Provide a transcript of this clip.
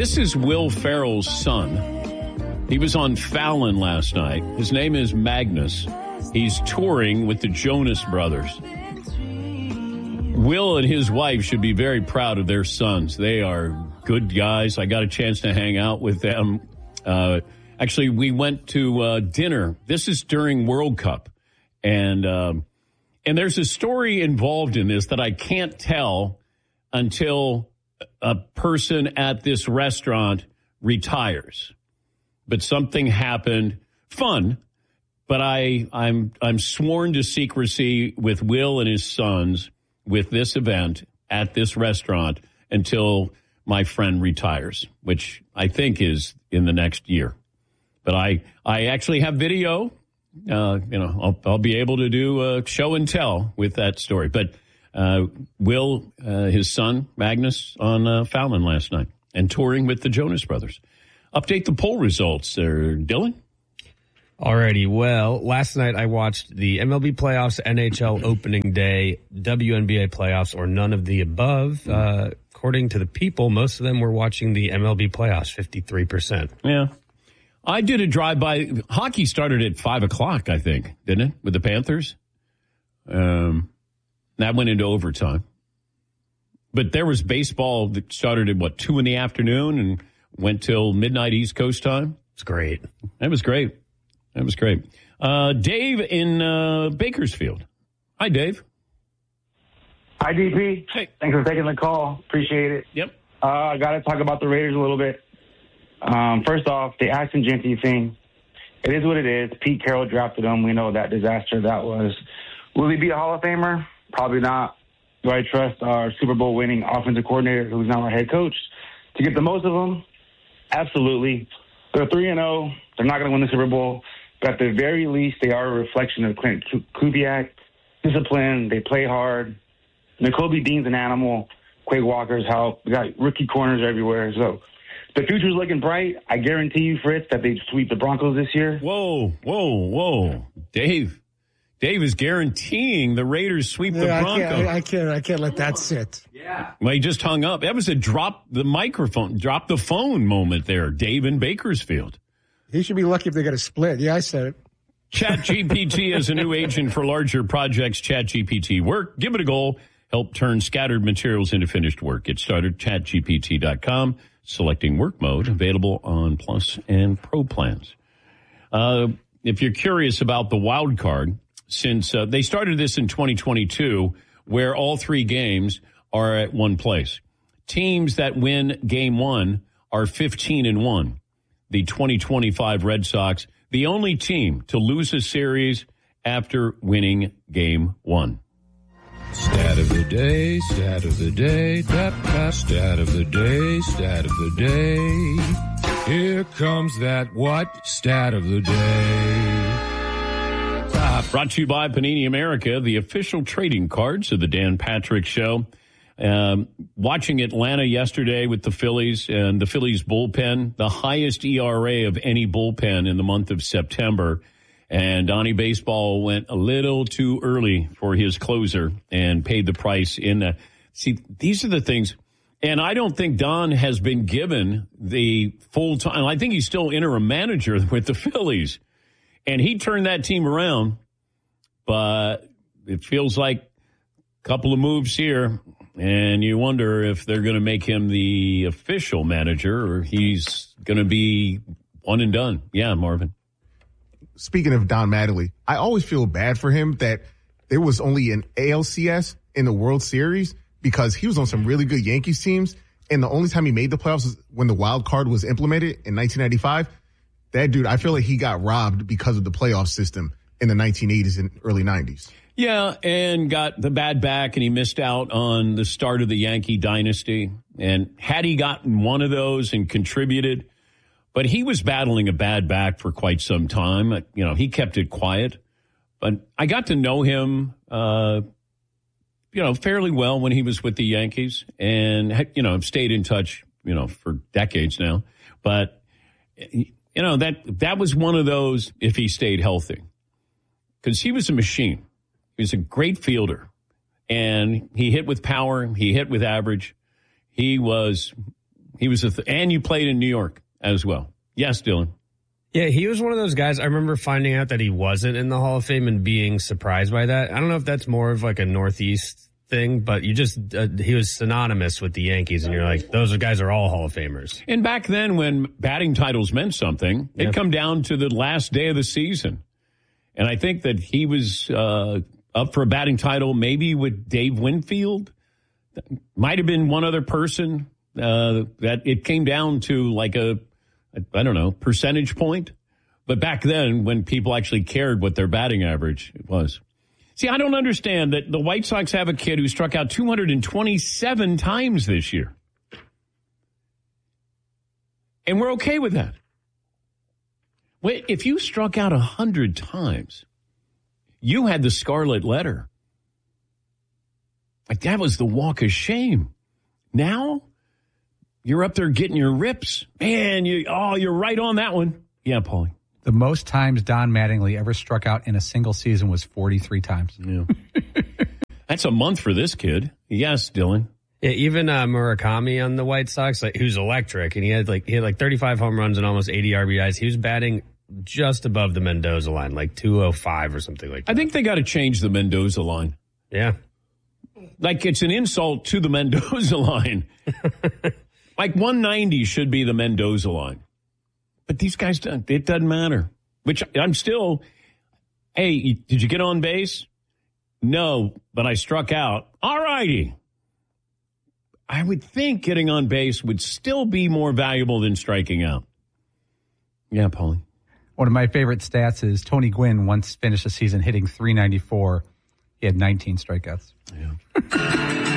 This is Will Ferrell's son. He was on Fallon last night. His name is Magnus. He's touring with the Jonas Brothers. Will and his wife should be very proud of their sons. They are good guys. I got a chance to hang out with them. Actually, we went to dinner. This is during World Cup. And there's a story involved in this that I can't tell until a person at this restaurant retires. But something happened. Fun. But I'm sworn to secrecy with Will and his sons with this event at this restaurant until my friend retires, which I think is in the next year. But I actually have video. I'll be able to do a show and tell with that story. But Will, his son, Magnus, on Fallon last night and touring with the Jonas Brothers. Update the poll results there, Dylan. Alrighty, well, last night I watched the MLB playoffs, NHL opening day, WNBA playoffs, or none of the above. According to the people, most of them were watching the MLB playoffs, 53%. Yeah. I did a drive-by. Hockey started at 5 o'clock, I think, didn't it, with the Panthers? That went into overtime. But there was baseball that started at, 2 in the afternoon and went till midnight East Coast time? It's great. That was great. Dave in Bakersfield. Hi, Dave. Hi, DP. Hey. Thanks for taking the call. Appreciate it. Yep. I got to talk about the Raiders a little bit. First off, the Ashton Jeanty thing. It is what it is. Pete Carroll drafted him. We know that disaster that was. Will he be a Hall of Famer? Probably not. Do I trust our Super Bowl winning offensive coordinator, who's now our head coach, to get the most of them? Absolutely. They're 3-0. They're not going to win the Super Bowl. But at the very least, they are a reflection of Clint Kubiak. Discipline. They play hard. Nakobe Dean's an animal. Quake Walker's help. We got rookie corners everywhere. So the future's looking bright. I guarantee you, Fritz, that they sweep the Broncos this year. Whoa. Dave is guaranteeing the Raiders sweep the Broncos. I can't let that sit. Yeah. Well, he just hung up. That was a drop the phone moment there, Dave in Bakersfield. He should be lucky if they got a split. Yeah, I said it. ChatGPT is a new agent for larger projects. ChatGPT Work. Give it a goal. Help turn scattered materials into finished work. Get started. ChatGPT.com. Selecting work mode. Available on Plus and Pro plans. If you're curious about the wild card, since they started this in 2022, where all 3 games are at one place. Teams that win game 1 are 15-1. The 2025 Red Sox, the only team to lose a series after winning game 1. Stat of the day, stat of the day, stat of the day, stat of the day. Here comes that what? Stat of the day. Brought to you by Panini America, the official trading cards of the Dan Patrick Show. Watching Atlanta yesterday with the Phillies and the Phillies bullpen, the highest ERA of any bullpen in the month of September. And Donnie Baseball went a little too early for his closer and paid the price in the. See, these are the things. And I don't think Don has been given the full time. I think he's still interim manager with the Phillies. And he turned that team around. But it feels like a couple of moves here. And you wonder if they're going to make him the official manager or he's going to be one and done. Yeah, Marvin. Speaking of Don Mattingly, I always feel bad for him that there was only an ALCS in the World Series because he was on some really good Yankees teams. And the only time he made the playoffs was when the wild card was implemented in 1995. That dude, I feel like he got robbed because of the playoff system in the 1980s and early 90s. Yeah, and got the bad back, and he missed out on the start of the Yankee dynasty. And had he gotten one of those and contributed, but he was battling a bad back for quite some time. You know, he kept it quiet. But I got to know him, fairly well when he was with the Yankees, and I've stayed in touch, for decades now. But that was one of those. If he stayed healthy, because he was a machine. He was a great fielder, and he hit with power. He hit with average. He was He was and you played in New York as well. Yes, Dylan. Yeah, he was one of those guys. I remember finding out that he wasn't in the Hall of Fame and being surprised by that. I don't know if that's more of like a Northeast thing, but you just he was synonymous with the Yankees, and you're like, those guys are all Hall of Famers. And back then, when batting titles meant something, it'd come down to the last day of the season. And I think that he was up for a batting title, maybe with Dave Winfield. Might have been one other person that it came down to like a, I don't know, percentage point. But back then, when people actually cared what their batting average was. See, I don't understand that the White Sox have a kid who struck out 227 times this year. And we're okay with that. Wait, if you struck out 100 times, you had the scarlet letter. Like, that was the walk of shame. Now, you're up there getting your rips. Man, you're right on that one. Yeah, Paulie. The most times Don Mattingly ever struck out in a single season was 43 times. Yeah. That's a month for this kid. Yes, Dylan. Yeah, even Murakami on the White Sox, like, who's electric, and he had like 35 home runs and almost 80 RBIs. He was batting just above the Mendoza line, like 205 or something like that. I think they got to change the Mendoza line. Yeah. Like, it's an insult to the Mendoza line. Like, 190 should be the Mendoza line. But these guys, it doesn't matter. Which I'm still, hey, did you get on base? No, but I struck out. All righty. I would think getting on base would still be more valuable than striking out. Yeah, Paulie. One of my favorite stats is Tony Gwynn once finished a season hitting .394. He had 19 strikeouts. Yeah.